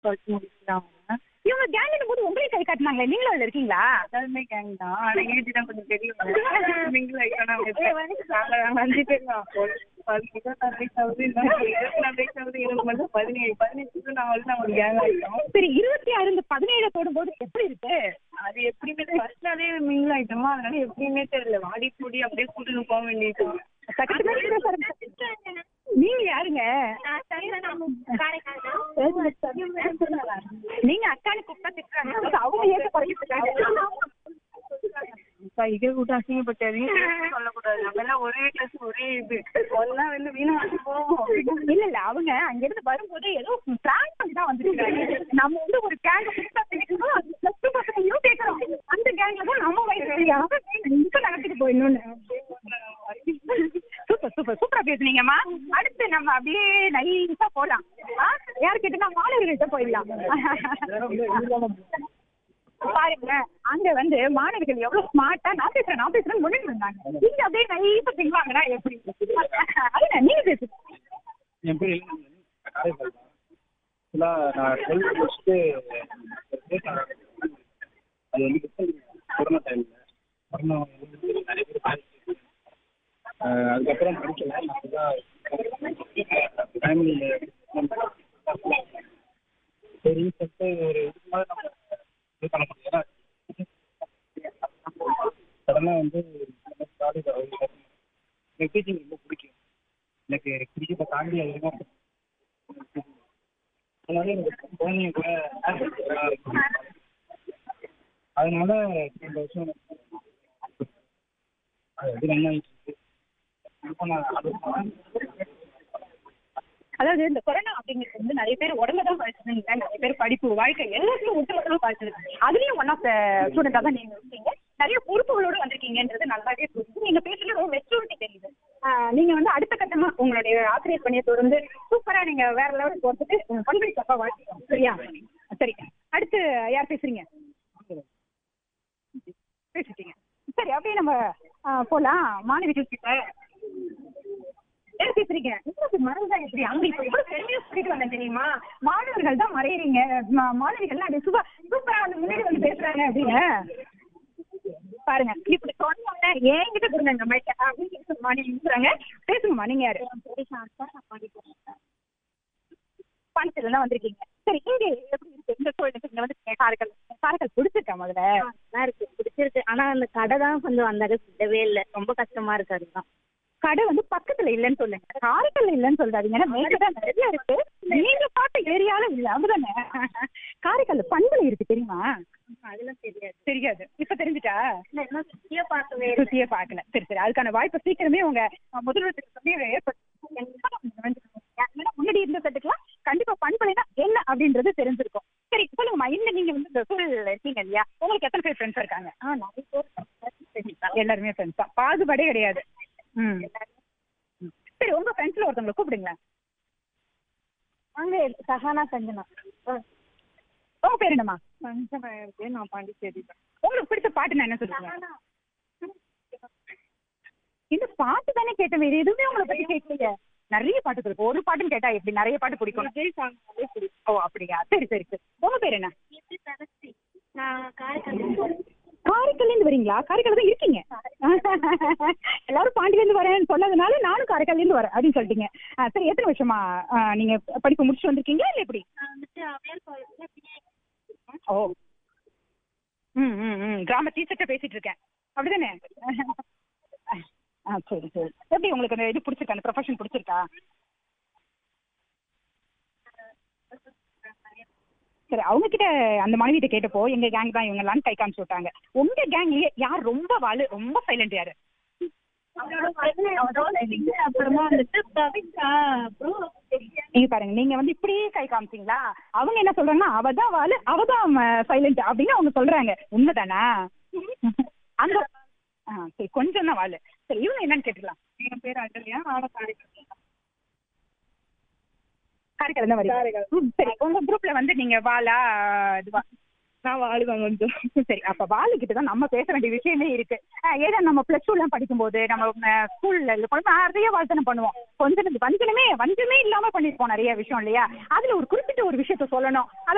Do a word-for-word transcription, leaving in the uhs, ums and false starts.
படிச்சு முடிச்சுட்டாங்க. இவங்க கேங்கும் போது உங்களையும் கை காட்டினாங்களே, நீங்களும் அதுல இருக்கீங்களா? எல்லாருமே கேங் தான். ஆனா ஏஜ் தான் கொஞ்சம் தெரியும். மிங்கிள் ஆயிட்டோம் நாங்க அஞ்சு பேர் தான். இருபத்தாறு வயசாவது இருபத்தி நாலு வயசாவது எனக்கு மட்டும் பதினேழு பதினெட்டு நான் வந்து நாங்க ஒரு கேங் ஆயிட்டோம். சரி, இருபத்தி ஆறு இந்த பதினேழு தொடும்போது எப்படி இருக்கு? அது எப்படியுமே ஃபர்ஸ்ட் நாளே மிங்கிள் ஆயிட்டோமா, அதனால எப்படியுமே தெரியல. வாடி கூடி அப்படியே கூட்டுன்னு போக வேண்டியது. நீங்க யாருங்க? நீங்க அக்கானு கூப்பிட்டா திட்டுறாங்க, அவங்க ஏற்க குறைச்சிருக்காங்க. இதே கூட்டம் அசிங்கப்பட்டாரு சொல்லக்கூடாது. நம்ம எல்லாம் ஒரே கிளாஸ் ஒரே இது ஒன்னா வந்து வீணா போவோம். இல்ல இல்ல, அவங்க அங்க இருந்து வரும்போது ஏதோ பிளான் பண்ணி தான் வந்துருக்காங்க. நம்ம வந்து ஒரு கேங் பிளஸ் டூ பசங்களையும் கேட்கறோம். அந்த கேங்ல தான் நம்ம வயசு இப்ப நடத்திட்டு போயிடணும்னு. சூப்பர் சூப்பர் சூப்பரா பேசுனீங்கம்மா. அடுத்து நம்ம அப்படியே நைஸா போலாம். யாரு கேட்டா மாணவர்கள்ட்ட போயிடலாம். பாருங்க, அங்க வந்து மாணவர்கள் எவ்வளவு ஸ்மார்ட்டா நான் பேசுறேன் நான் பேசுறேன்னு முன்னாடி இருந்தாங்க. நீங்க அப்படியே நைஸா பின்வாங்கன்னா எப்படி? அது நீங்க பேசுங்க. என் பேர் இளங்கோவன். நான் டுவெல்த் முடிச்சுட்டு அது வந்து கொரோனா டைம்ல கொரோனா நிறைய பேர் பாதிச்சு அதுக்கப்புறம் படிக்கல. ஃபேமிலியில் சரி சொல்லிட்டு ஒரு இதுக்கு மேலே நம்ம இது பண்ண முடியாது. சடனாக வந்து காலேஜ் எனக்கு டீச்சிங் ரொம்ப பிடிக்கும். எனக்கு பிடிக்கிறத தாண்டி அதிகமாக அதனால எனக்கு குழந்தைங்க கூட அதனால ரெண்டு வருஷம் அது வந்து ரன் ஆகிட்டு இருக்கு. இப்போ நான் அதாவது இந்த கொரோனா அப்படிங்கிறது வந்து நிறைய பேர் உடம்பு தான் பாதிச்சதுங்க, நிறைய பேர் படிப்பு வாழ்க்கை எல்லாத்தையும் ஒட்டுமொத்தமாக பாதிச்சது. அதுலயும் ஒன் ஆஃப் த ஸ்டூடெண்டா தான் நீங்க இருக்கீங்க. நிறைய பொறுப்புகளோடு வந்திருக்கீங்கன்றது நல்லாவே புரியுது. நீங்க பேசுறது ரொம்ப மெச்சூரிட்டி தெரியுது. நீங்க வந்து அடுத்த கட்டமா உங்களுடைய ஆசிரியர் பணியை தொடர்ந்து சூப்பரா நீங்க வேற லெவலுக்கு போறதுக்கு பண்பை தப்பா வாழ்த்துக்கோம். சரியா? சரி, அடுத்து யார் பேசுறீங்க? பேசிட்டீங்க. சரி, அப்படியே நம்ம போலாம் மாணவிகள் கிட்ட. பேசுறீங்க மறந்துதான் எப்படி அங்க இப்ப எவ்வளவு பெருமையா சொல்லிட்டு வந்தேன் தெரியுமா? மாணவர்கள் தான் மறையறீங்க, மாணவிகள் அப்படி சூப்பர் சூப்பரா வந்து முன்னாடி வந்து பேசுறாங்க அப்படின்னு பாருங்க. இப்படி சொன்னோம்னா என்கிட்ட கொடுங்க மைக்க அப்படின்னு மாணவி பேசுங்கம்மா. நீங்க யாரு? பணத்துல தான் வந்திருக்கீங்க. சரி, இங்க எப்படி இருக்கு இந்த சூழலுக்கு? இங்க வந்து காரைக்கால் காரைக்கால் பிடிச்சிருக்கா? முதல்ல நல்லா இருக்கு, பிடிச்சிருக்கு. ஆனா அந்த கடை தான் கொஞ்சம் அந்த அளவுக்கு விடவே இல்லை, ரொம்ப கஷ்டமா இருக்கு. அதுதான் கடை வந்து பக்கத்துல இல்லன்னு சொல்லுங்க, காரைக்கால் இல்லன்னு சொல்றாதீங்க. ஏன்னா மேலதான் நிறைய இருக்கு, நீங்க பார்த்த ஏரியால இல்ல. அப்படிதானே? காரைக்கால் பண்பலை இருக்கு தெரியுமா? அதெல்லாம் தெரியாது. தெரியாது, இப்ப தெரிஞ்சுட்டா? சுத்தியே பார்க்கவே சுத்தியே பார்க்கல. சரி சரி, அதுக்கான வாய்ப்பு சீக்கிரமே உங்க முதல்வருக்கு சொல்லி ஏற்பட்டு முன்னாடி இருந்த தட்டுக்கலாம். கண்டிப்பா பண்பலைனா என்ன அப்படின்றது தெரிஞ்சிருக்கும். சரி சொல்லுங்கம்மா, இன்னும் நீங்க வந்து இந்த சூழல்ல இருக்கீங்க இல்லையா, உங்களுக்கு எத்தனை பேர் ஃப்ரெண்ட்ஸா இருக்காங்க? ஆஹ் நிறைய பேர் எல்லாருமே ஃப்ரெண்ட்ஸ் தான், பாகுபாடே கிடையாது. ம் சரி, உங்க ஃப்ரெண்ட்ஸ்ல ஒருத்தவங்களை கூப்பிடுங்களேன். அங்க சஹானா சஞ்சனா. உங்க பேர் என்னம்மா? சஞ்சனா இருக்கு, நான் பாண்டிச்சேரி. உங்களுக்கு பிடிச்ச பாட்டுன்னா என்ன சொல்லுங்க? இந்த பாட்டு தானே கேட்டேன், வேற எதுவுமே உங்களை பத்தி கேட்கலையே. நிறைய பாட்டு இருக்கு, ஒரு பாட்டுன்னு கேட்டா எப்படி? நிறைய பாட்டு பிடிக்கும். ஓ அப்படியா, சரி சரி சரி. உங்க பேர் என்ன? நான் காரைக்கால். காரைக்கால்ல இருந்து வரீங்களா? காரைக்கால் தான் இருக்கீங்க. எல்லாரும் பாண்டியில இருந்து வரேன்னு சொன்னதுனால நானும் காரைக்கால்ல இருந்து வரேன் அப்படின்னு சொல்லிட்டீங்க. சரி, எத்தனை வருஷமா நீங்க படிப்பு முடிச்சுட்டு வந்திருக்கீங்களா இல்ல எப்படி? ஓ ம் ம் ம் கிராம டீச்சர்கிட்ட பேசிட்டு இருக்கேன், அப்படிதானே? ஆ சரி சரி. எப்படி உங்களுக்கு அந்த இது பிடிச்சிருக்கா, அந்த ப்ரொஃபஷன் பிடிச்சிருக்கா? சரி, அவங்க கிட்ட அந்த மனைவிட்ட கேட்டப்போ எங்க கேங் தான் இவங்க எல்லாம் கை காமிச்சு விட்டாங்க. உங்க கேங்லயே யார் ரொம்ப வாழு, ரொம்ப சைலண்ட் யாரு? அப்புறமா வந்துட்டு கவிதா. நீங்க பாருங்க, நீங்க வந்து இப்படியே கை காமிச்சீங்களா? அவங்க என்ன சொல்றாங்கன்னா அவதான் வாழு, அவதான் சைலண்ட் அப்படின்னு அவங்க சொல்றாங்க. உண்மைதானா? அந்த ஆ சரி, கொஞ்சம் தான் வாழு. சரி, இவங்க என்னன்னு கேட்டுக்கலாம். என் பேர் அகல்யா, நானும் காரைக்கால் காரைக்கால் தான் வரீங்க. சரி, உங்க குரூப்ல வந்து நீங்க வாழா இதுவா? நான் வாழுவேன் கொஞ்சம். சரி, அப்ப வாழுகிட்ட தான் நம்ம பேச வேண்டிய விஷயமே இருக்கு. ஏதா நம்ம பிளஸ் டூ எல்லாம் படிக்கும்போது நம்ம ஸ்கூல்ல நிறைய வாழ்த்தனம் பண்ணுவோம். கொஞ்சம் வஞ்சனமே வஞ்சமே இல்லாம பண்ணிருப்போம் நிறைய விஷயம் இல்லையா? அதுல ஒரு குறிப்பிட்ட ஒரு விஷயத்த சொல்லணும்.